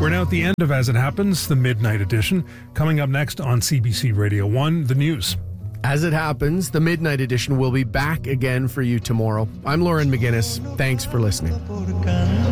now at the end of As It Happens, the Midnight Edition. Coming up next on CBC Radio 1, the news. As It Happens, the Midnight Edition will be back again for you tomorrow. I'm Lauren McGinnis. Thanks for listening.